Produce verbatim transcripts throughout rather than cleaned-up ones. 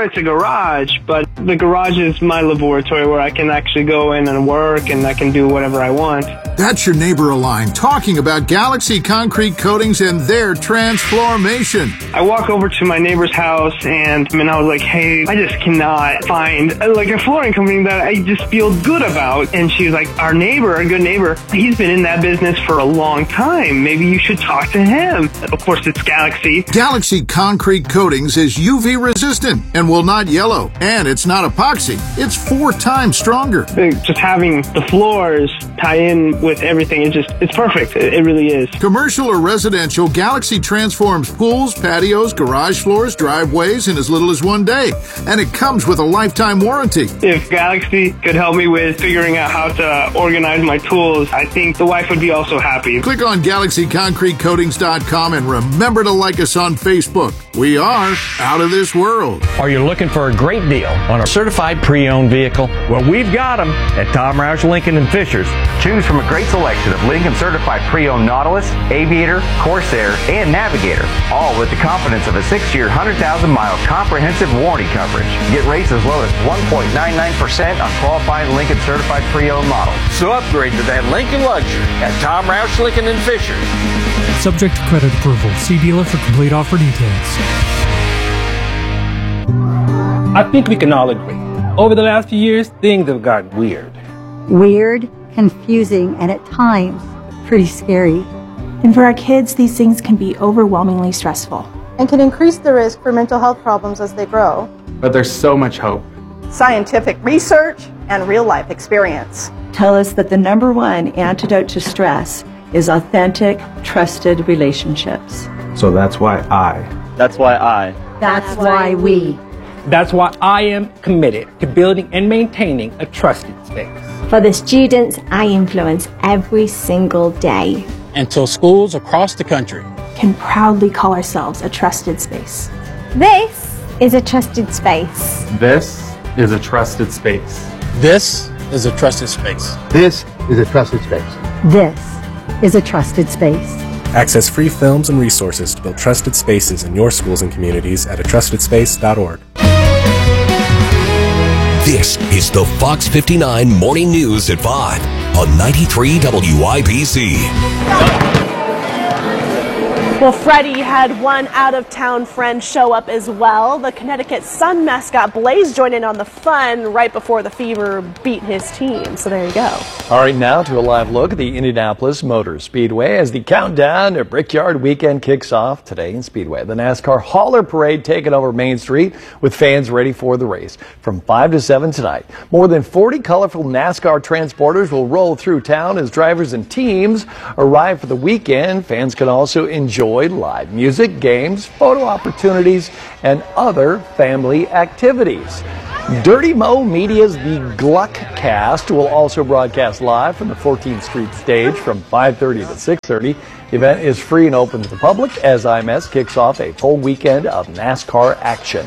it's a garage, but the garage is my laboratory where I can actually go in and work and I can do whatever I want. That's your neighbor Align talking about Galaxy Concrete Coatings and their transformation. I walk over to my neighbor's house and, and I was like, hey, I just cannot find like a flooring company that I just feel good about. And she was like, our neighbor, a good neighbor, he's been in that business for a long time. Maybe you should talk to him. Of course, it's Galaxy. Galaxy Concrete Coatings is U V resistant and will not yellow. And it's not epoxy. It's four times stronger. Just having the floors tie in with everything, it just, it's perfect. It, it really is. Commercial or residential, Galaxy transforms pools, patios, garage floors, driveways in as little as one day. And it comes with a lifetime warranty. If Galaxy could help me with figuring out how to organize my tools, I think the wife would be also happy. Click on Galaxy Concrete Coatings dot com and remember to like us on Facebook. We are out of this world. Are you looking for a great deal on a certified pre-owned vehicle? Well, we've got them at Tom Roush Lincoln and Fishers. Choose from a great selection of Lincoln certified pre-owned Nautilus, Aviator, Corsair, and Navigator, all with the confidence of a six-year, one hundred thousand mile comprehensive warranty coverage. Get rates as low as one point nine nine percent on qualified Lincoln certified pre-owned models. So upgrade to that Lincoln luxury at Tom Roush Lincoln and Fishers. Subject to credit approval. See dealer for complete offer details. I think we can all agree. Over the last few years, things have gotten weird. Weird, confusing, and at times, pretty scary. And for our kids, these things can be overwhelmingly stressful. And can increase the risk for mental health problems as they grow. But there's so much hope. Scientific research and real-life experience tell us that the number one antidote to stress is authentic, trusted relationships. So that's why I. That's why I. That's, that's why we. That's why I am committed to building and maintaining a trusted space. For the students I influence every single day. Until schools across the country can proudly call ourselves a trusted space. This is a trusted space. This is a trusted space. This is a trusted space. This is a trusted space. This is a trusted space. Access free films and resources to build trusted spaces in your schools and communities at a trusted space dot org. This is the Fox fifty-nine Morning News at five on ninety-three W I B C. Well, Freddie had one out-of-town friend show up as well. The Connecticut Sun mascot Blaze joined in on the fun right before the Fever beat his team. So there you go. All right, now to a live look at the Indianapolis Motor Speedway as the countdown to Brickyard Weekend kicks off today in Speedway. The NASCAR Hauler Parade taking over Main Street with fans ready for the race from five to seven tonight. More than forty colorful NASCAR transporters will roll through town as drivers and teams arrive for the weekend. Fans can also enjoy live music, games, photo opportunities, and other family activities. Dirty Mo Media's The Gluck Cast will also broadcast live from the fourteenth Street stage from five thirty to six thirty. The event is free and open to the public as I M S kicks off a full weekend of NASCAR action.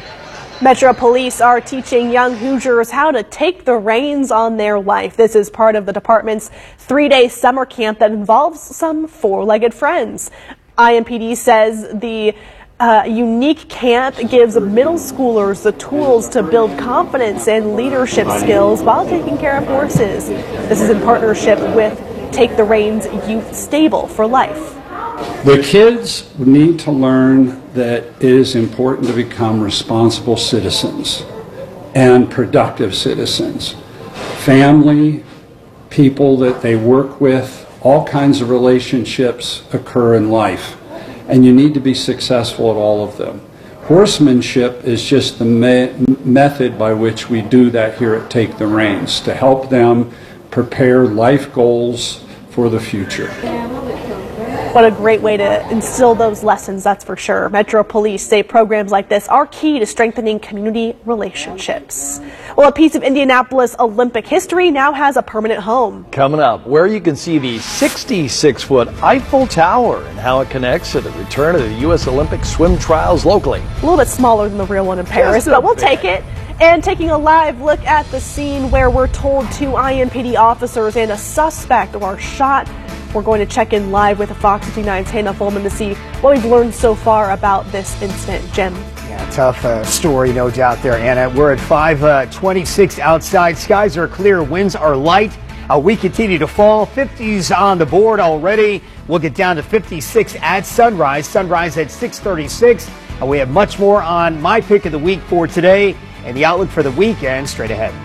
Metro Police are teaching young Hoosiers how to take the reins on their life. This is part of the department's three-day summer camp that involves some four-legged friends. I M P D says the uh, unique camp gives middle schoolers the tools to build confidence and leadership skills while taking care of horses. This is in partnership with Take the Reins Youth Stable for Life. The kids need to learn that it is important to become responsible citizens and productive citizens. Family, people that they work with, all kinds of relationships occur in life, and you need to be successful at all of them. Horsemanship is just the me method by which we do that here at Take the Reins, to help them prepare life goals for the future. What a great way to instill those lessons, that's for sure. Metro Police say programs like this are key to strengthening community relationships. Well, a piece of Indianapolis Olympic history now has a permanent home. Coming up, where you can see the sixty-six foot Eiffel Tower and how it connects to the return of the U S Olympic swim trials locally. A little bit smaller than the real one in Paris, but we'll take it. And taking a live look at the scene where we're told two I M P D officers and a suspect were shot We're going to check in live with Fox fifty-nine's Hannah Fulman to see what we've learned so far about this incident. Jim. Yeah, tough uh, story, no doubt there, Anna. We're at five twenty-six outside. Skies are clear, winds are light. Uh, we continue to fall. fifties on the board already. We'll get down to fifty-six at sunrise. Sunrise at six thirty-six. Uh, we have much more on my pick of the week for today and the outlook for the weekend straight ahead.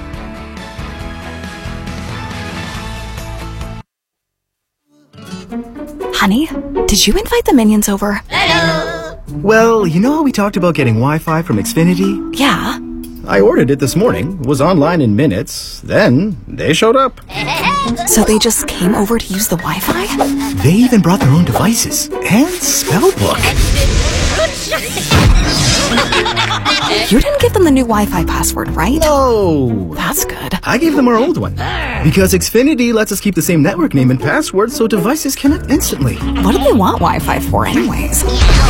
Honey, did you invite the minions over? Well, you know how we talked about getting Wi-Fi from Xfinity? Yeah. I ordered it this morning, was online in minutes, then they showed up. So they just came over to use the Wi-Fi? They even brought their own devices and spellbook. You didn't give them the new Wi-Fi password, right? No. That's good. I gave them our old one. Because Xfinity lets us keep the same network name and password so devices connect instantly. What do they want Wi-Fi for anyways?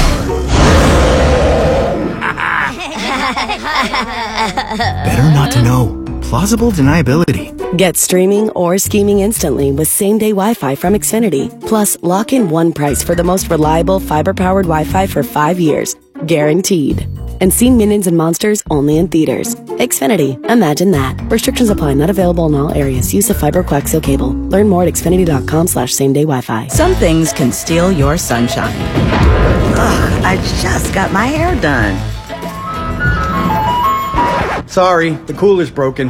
Better not to know. Plausible deniability. Get streaming or scheming instantly with same-day Wi-Fi from Xfinity. Plus, lock in one price for the most reliable fiber-powered Wi-Fi for five years. Guaranteed. And see Minions and Monsters only in theaters. Xfinity. Imagine that. Restrictions apply. Not available in all areas. Use of fiber coaxial cable. Learn more at xfinity.com slash same-day Wi-Fi. Some things can steal your sunshine. Ugh, I just got my hair done. Sorry, the cooler's broken.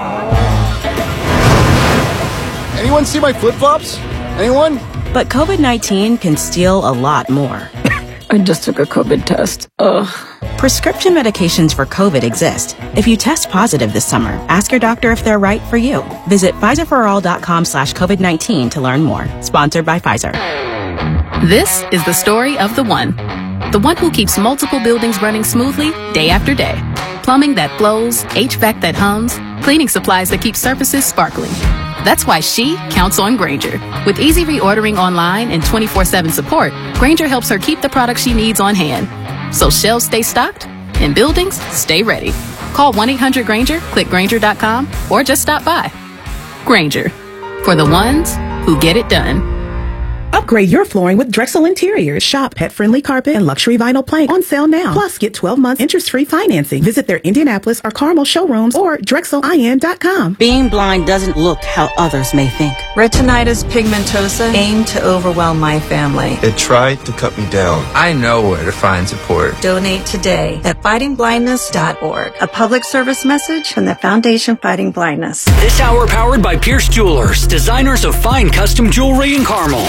Anyone see my flip-flops? Anyone? But COVID nineteen can steal a lot more. I just took a COVID test. Ugh. Prescription medications for COVID exist. If you test positive this summer, ask your doctor if they're right for you. Visit Pfizerforall.com slash COVID-19 to learn more. Sponsored by Pfizer. This is the story of the one. The one who keeps multiple buildings running smoothly day after day. Plumbing that flows, H V A C that hums, cleaning supplies that keep surfaces sparkling. That's why she counts on Grainger. With easy reordering online and twenty-four seven support, Grainger helps her keep the products she needs on hand. So shelves stay stocked and buildings stay ready. Call one eight hundred Grainger, click Grainger dot com, or just stop by. Grainger, for the ones who get it done. Upgrade your flooring with Drexel Interiors. Shop pet-friendly carpet and luxury vinyl plank on sale now. Plus, get twelve months interest-free financing. Visit their Indianapolis or Carmel showrooms or Drexel I N dot com. Being blind doesn't look how others may think. Retinitis pigmentosa aimed to overwhelm my family. It tried to cut me down. I know where to find support. Donate today at fighting blindness dot org. A public service message from the Foundation Fighting Blindness. This hour powered by Pierce Jewelers, designers of fine custom jewelry in Carmel.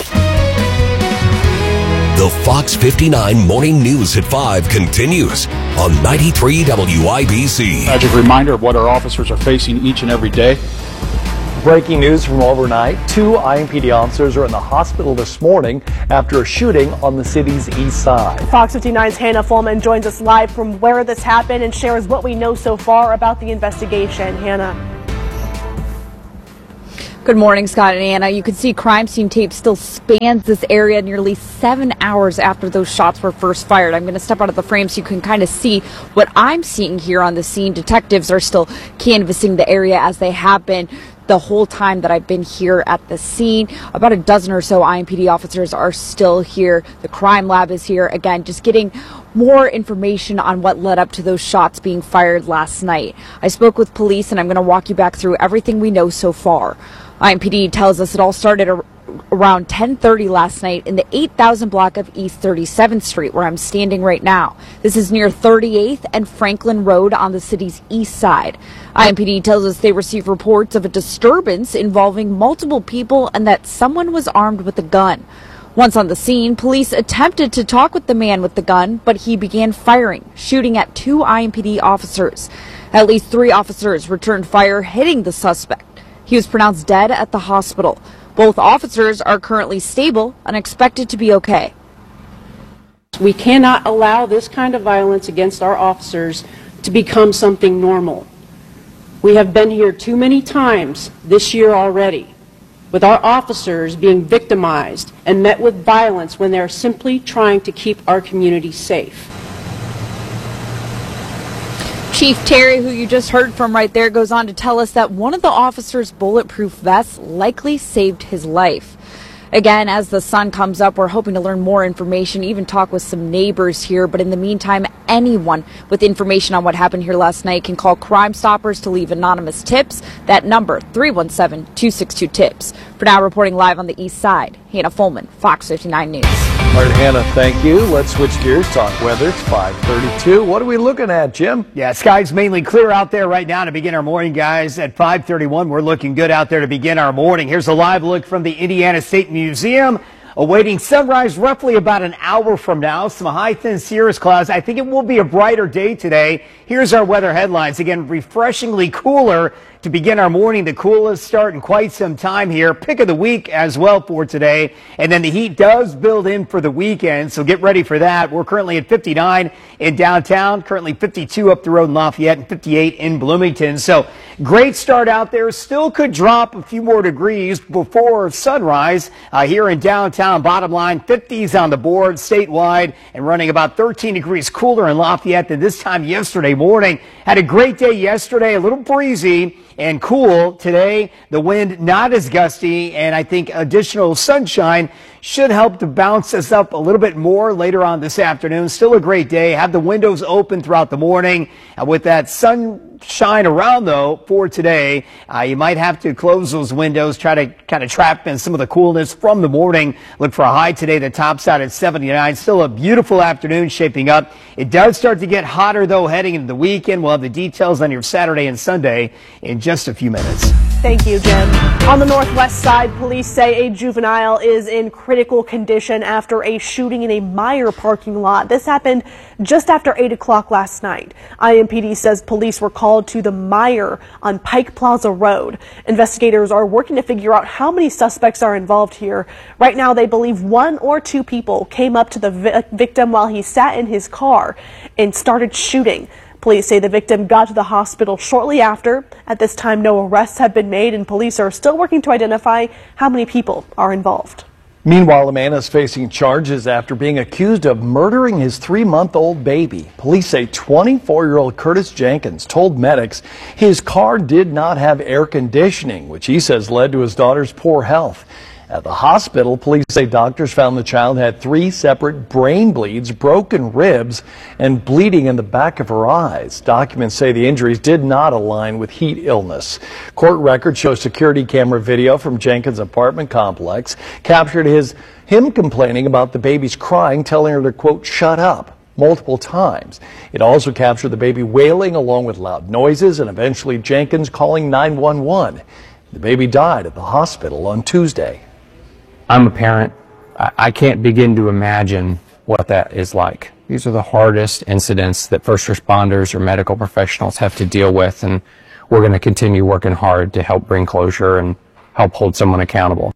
The Fox fifty-nine Morning News at five continues on ninety-three W I B C. Tragic reminder of what our officers are facing each and every day. Breaking news from overnight. Two I M P D officers are in the hospital this morning after a shooting on the city's east side. Fox fifty-nine's Hannah Fulman joins us live from where this happened and shares what we know so far about the investigation. Hannah. Good morning, Scott and Anna. You can see crime scene tape still spans this area nearly seven hours after those shots were first fired. I'm going to step out of the frame so you can kind of see what I'm seeing here on the scene. Detectives are still canvassing the area as they have been the whole time that I've been here at the scene. About a dozen or so I M P D officers are still here. The crime lab is here. Again, just getting more information on what led up to those shots being fired last night. I spoke with police and I'm going to walk you back through everything we know so far. I M P D tells us it all started ar around ten thirty last night in the eight thousand block of East thirty-seventh Street, where I'm standing right now. This is near thirty-eighth and Franklin Road on the city's east side. I M P D tells us they received reports of a disturbance involving multiple people and that someone was armed with a gun. Once on the scene, police attempted to talk with the man with the gun, but he began firing, shooting at two I M P D officers. At least three officers returned fire, hitting the suspect. He was pronounced dead at the hospital. Both officers are currently stable and expected to be okay. We cannot allow this kind of violence against our officers to become something normal. We have been here too many times this year already with our officers being victimized and met with violence when they're simply trying to keep our community safe. Chief Terry, who you just heard from right there, goes on to tell us that one of the officer's bulletproof vests likely saved his life. Again, as the sun comes up, we're hoping to learn more information, even talk with some neighbors here. But in the meantime, anyone with information on what happened here last night can call Crime Stoppers to leave anonymous tips. That number, three one seven, two six two, TIPS. For now, reporting live on the east side, Hannah Fulman, Fox fifty-nine News. All right, Hannah, thank you. Let's switch gears, talk weather. It's five thirty-two. What are we looking at, Jim? Yeah, skies mainly clear out there right now to begin our morning, guys. At five thirty-one, we're looking good out there to begin our morning. Here's a live look from the Indiana State Museum. Awaiting sunrise roughly about an hour from now. Some high thin cirrus clouds. I think it will be a brighter day today. Here's our weather headlines. Again, refreshingly cooler to begin our morning. The coolest start in quite some time here. Pick of the week as well for today. And then the heat does build in for the weekend, so get ready for that. We're currently at fifty-nine in downtown, currently fifty-two up the road in Lafayette, and fifty-eight in Bloomington. So great start out there. Still could drop a few more degrees before sunrise uh, here in downtown. Bottom line, fifties on the board statewide and running about thirteen degrees cooler in Lafayette than this time yesterday morning. Had a great day yesterday, a little breezy and cool. Today, the wind not as gusty, and I think additional sunshine should help to bounce us up a little bit more later on this afternoon. Still a great day. Have the windows open throughout the morning. Uh, with that sunshine around, though, for today, uh, you might have to close those windows, try to kind of trap in some of the coolness from the morning. Look for a high today that tops out at seventy-nine. Still a beautiful afternoon shaping up. It does start to get hotter, though, heading into the weekend. We'll have the details on your Saturday and Sunday in just a few minutes. Thank you, Jim. On the northwest side, police say a juvenile is in critical condition after a shooting in a Meijer parking lot. This happened just after eight o'clock last night. I M P D says police were called to the Meijer on Pike Plaza Road. Investigators are working to figure out how many suspects are involved here. Right now, they believe one or two people came up to the vi- victim while he sat in his car and started shooting. Police say the victim got to the hospital shortly after. At this time, no arrests have been made, and police are still working to identify how many people are involved. Meanwhile, a man is facing charges after being accused of murdering his three-month-old baby. Police say twenty-four-year-old Curtis Jenkins told medics his car did not have air conditioning, which he says led to his daughter's poor health. At the hospital, police say doctors found the child had three separate brain bleeds, broken ribs, and bleeding in the back of her eyes. Documents say the injuries did not align with heat illness. Court records show security camera video from Jenkins' apartment complex captured his him complaining about the baby's crying, telling her to, quote, shut up multiple times. It also captured the baby wailing along with loud noises and eventually Jenkins calling nine one one. The baby died at the hospital on Tuesday. I'm a parent. I can't begin to imagine what that is like. These are the hardest incidents that first responders or medical professionals have to deal with, and we're going to continue working hard to help bring closure and help hold someone accountable.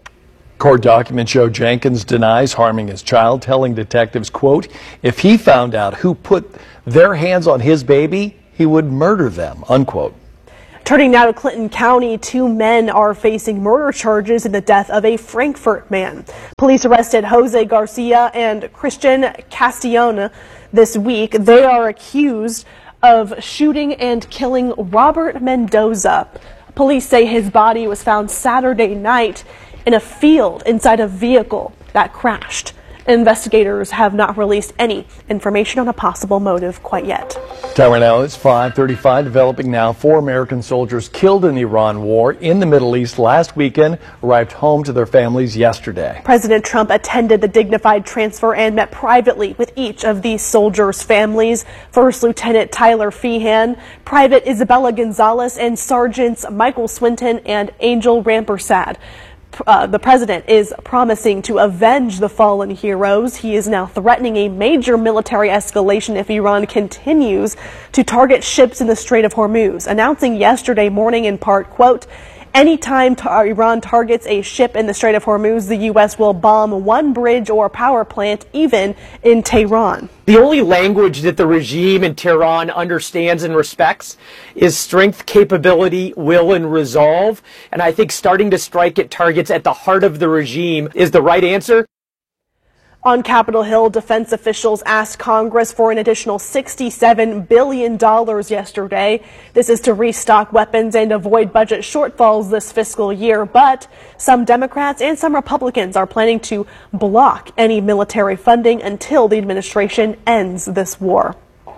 Court documents show Jenkins denies harming his child, telling detectives, quote, if he found out who put their hands on his baby, he would murder them, unquote. Turning now to Clinton County, two men are facing murder charges in the death of a Frankfort man. Police arrested Jose Garcia and Christian Castellona this week. They are accused of shooting and killing Robert Mendoza. Police say his body was found Saturday night in a field inside a vehicle that crashed. Investigators have not released any information on a possible motive quite yet. Time right now is five thirty-five. Developing now, four American soldiers killed in the Iran war in the Middle East last weekend arrived home to their families yesterday. President Trump attended the dignified transfer and met privately with each of these soldiers' families. First Lieutenant Tyler Feehan, Private Isabella Gonzalez, and Sergeants Michael Swinton and Angel Rampersad. Uh, the president is promising to avenge the fallen heroes. He is now threatening a major military escalation if Iran continues to target ships in the Strait of Hormuz, announcing yesterday morning in part, quote, anytime ta- Iran targets a ship in the Strait of Hormuz, the U S will bomb one bridge or power plant, even in Tehran. The only language that the regime in Tehran understands and respects is strength, capability, will, and resolve. And I think starting to strike at targets at the heart of the regime is the right answer. On Capitol Hill, defense officials asked Congress for an additional sixty-seven billion dollars yesterday. This is to restock weapons and avoid budget shortfalls this fiscal year. But some Democrats and some Republicans are planning to block any military funding until the administration ends this war.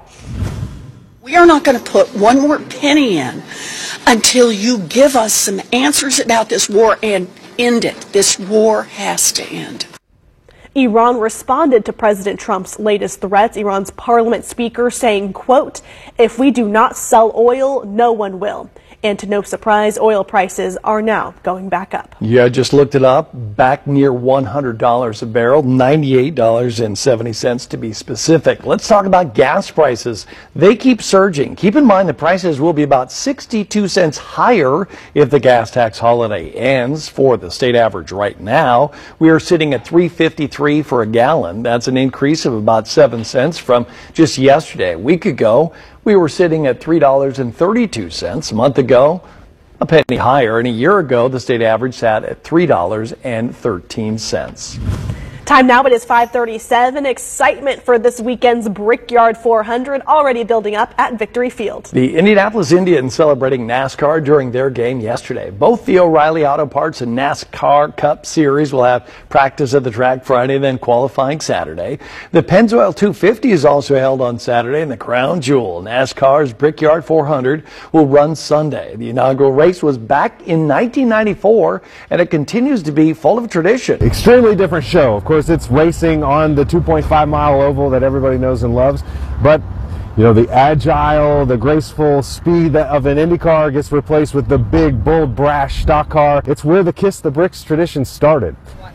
We are not going to put one more penny in until you give us some answers about this war and end it. This war has to end. Iran responded to President Trump's latest threats. Iran's parliament speaker saying, quote, "If we do not sell oil, no one will." And to no surprise, oil prices are now going back up. Yeah, I just looked it up. Back near one hundred dollars a barrel, ninety-eight dollars and seventy cents to be specific. Let's talk about gas prices. They keep surging. Keep in mind the prices will be about sixty-two cents higher if the gas tax holiday ends. For the state average right now, we are sitting at three fifty-three for a gallon. That's an increase of about seven cents from just yesterday. A week ago, we were sitting at three dollars and thirty-two cents. A month ago, a penny higher. And a year ago, the state average sat at three dollars and thirteen cents. Time now, it is five thirty-seven. Excitement for this weekend's Brickyard four hundred already building up at Victory Field. The Indianapolis Indians celebrating NASCAR during their game yesterday. Both the O'Reilly Auto Parts and NASCAR Cup Series will have practice at the track Friday, then qualifying Saturday. The Pennzoil two fifty is also held on Saturday, and the crown jewel, NASCAR's Brickyard four hundred, will run Sunday. The inaugural race was back in nineteen ninety-four, and it continues to be full of tradition. Extremely different show. Of course, it's racing on the two point five mile oval that everybody knows and loves, but you know, the agile, the graceful speed of an Indy car gets replaced with the big, bold, brash stock car. It's where the Kiss the Bricks tradition started.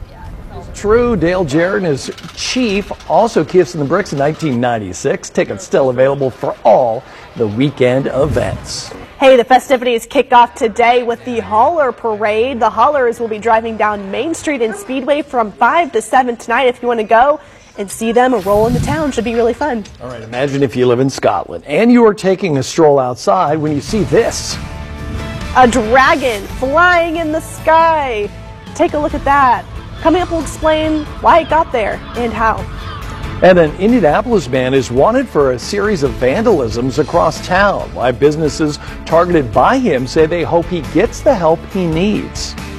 True, Dale Jarrett and his chief also kissed the bricks in nineteen ninety-six. Tickets still available for all the weekend events. Hey, the festivities kick off today with the Hauler Parade. The Haulers will be driving down Main Street and Speedway from five to seven tonight. If you want to go and see them roll into town, should be really fun. All right, imagine if you live in Scotland and you are taking a stroll outside when you see this. A dragon flying in the sky. Take a look at that. Coming up, we'll explain why it got there and how. And an Indianapolis man is wanted for a series of vandalisms across town. Why businesses targeted by him say they hope he gets the help he needs.